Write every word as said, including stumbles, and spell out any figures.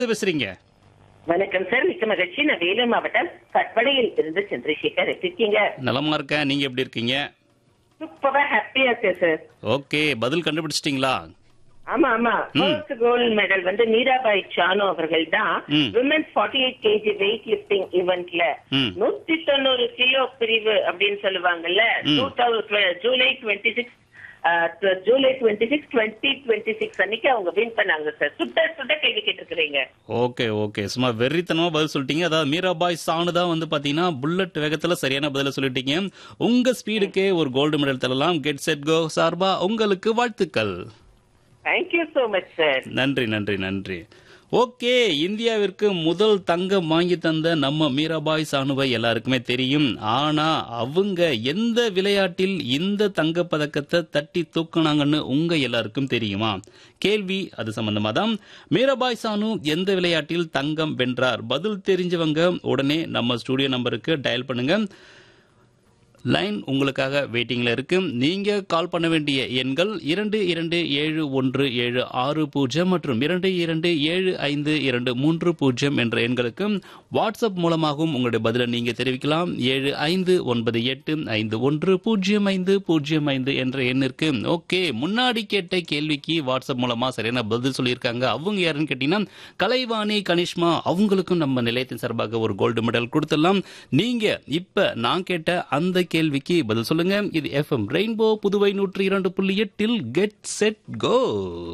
பேசுறீங்க? வணக்கம் சார், மிக்க மகிழ்ச்சி. நான் வேலூர் மாவட்டம் கட்படையில் இருந்து சந்திரசேகர். எப்படி இருக்கீங்க? நலமா இருக்கேன். நீங்க எப்படி இருக்கீங்க? சூப்பரா ஹாப்பியா இருக்கேன் சார். ஓகே, பதில் கண்டுபிடிச்சிட்டீங்களா? ஆமா ஆமா ஃபர்ஸ்ட் கோல்ட் மெடல் வந்து மீராபாய் சானு அவர்கள் தான் ம். Women's forty eight KG weight lifting ஈவென்ட்ல ம். நூத்தி தொண்ணூறு கிலோ பிரிவு அப்படின்னு சொல்லுவாங்கல்ல, ம். Two thousand July twenty six July twenty six twenty twenty six அன்னைக்கு அவங்க வின் பண்ணாங்க சார். சுட்ட சுட்ட கேள்வி கேட்டிருக்கிறீங்க. ஓகே ஓகே சும்மா வெறித்தனமா பதில் சொல்லிட்டீங்க. அதாவது மீராபாய் சானு தான் வந்து பாத்தீங்கன்னா புல்லட் வேகத்துல சரியான பதில சொல்லிட்டீங்க. உங்க ஸ்பீடுக்கே ஒரு கோல்டு மெடல் தரலாம். கெட் செட் கோ சார்பா உங்களுக்கு வாழ்த்துக்கள். Thank you so much sir. நன்றி நன்றி நன்றி. ஓகே, இந்தியாவிற்கு முதல் தங்கம் வாங்கி தந்த நம்ம மீராபாய் சானுவை எல்லாருக்குமே தெரியும். ஆனா அவங்க எந்த விளையாட்டில் இந்த தங்க பதக்கத்தை தட்டி தூக்குனாங்கன்னு உங்க எல்லாருக்கும் தெரியுமா? கேள்வி அது சம்பந்தமா தான். மீராபாய் சானு எந்த விளையாட்டில் தங்கம் வென்றார்? பதில் தெரிஞ்சவங்க உடனே நம்ம ஸ்டுடியோ நம்பருக்கு டயல் பண்ணுங்க. லைன் உங்களுக்காக வெயிட்டிங்ல இருக்கு. நீங்க கால் பண்ண வேண்டிய எண்கள் இரண்டு இரண்டு ஏழு ஒன்று ஏழு ஆறு பூஜ்ஜியம் மற்றும் இரண்டு இரண்டு ஏழு ஐந்து இரண்டு மூன்று பூஜ்ஜியம் என்ற எண்களுக்கு வாட்ஸ்அப் மூலமாகவும் உங்களுடைய பதிலை நீங்க தெரிவிக்கலாம். ஏழு ஐந்து ஒன்பது எட்டு ஐந்து ஒன்று பூஜ்ஜியம் ஐந்து பூஜ்ஜியம் ஐந்து என்ற எண்ணிற்கு. ஓகே, முன்னாடி கேட்ட கேள்விக்கு வாட்ஸ்அப் மூலமா சரியான பதில் சொல்லியிருக்காங்க. அவங்க யாருன்னு கேட்டீங்கன்னா கலைவாணி கனிஷ்மா. அவங்களுக்கும் நம்ம நிலையத்தின் சார்பாக ஒரு கோல்டு மெடல் கொடுத்துடலாம். நீங்க இப்ப நான் கேட்ட அந்த கேள்விக்கு பதில் சொல்லுங்க. இது எஃப்எம் ரெயின்போ புதுவை நூற்றி இரண்டு புள்ளி எட்டில் கெட் செட் கோ.